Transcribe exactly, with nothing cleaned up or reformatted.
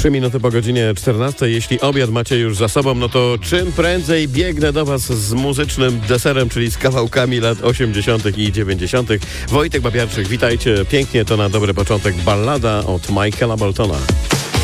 Trzy minuty po godzinie czternastej. Jeśli obiad macie już za sobą, no to czym prędzej biegnę do was z muzycznym deserem, czyli z kawałkami lat osiemdziesiątych i dziewięćdziesiątych. Wojtek Babiarczyk, witajcie pięknie, to na dobry początek ballada od Michaela Boltona.